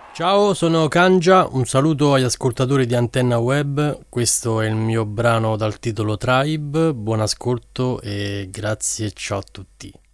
Ciao, sono Kangia, un saluto agli ascoltatori di Antenna Web, questo è il mio brano dal titolo Tribe, buon ascolto e grazie, ciao a tutti.